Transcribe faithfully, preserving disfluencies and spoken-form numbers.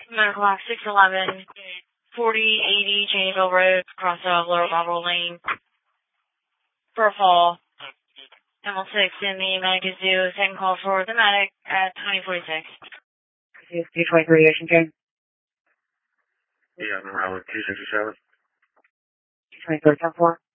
Medical Ops six eleven, forty eighty Janesville Road, cross off Lower Marble Lane. For a fall. M L six in the Medic Zoo, second call for the medic at twenty forty-six. two twenty-three, Ocean Train. Yeah, I'm around two sixty-seven. two twenty-three, ten four.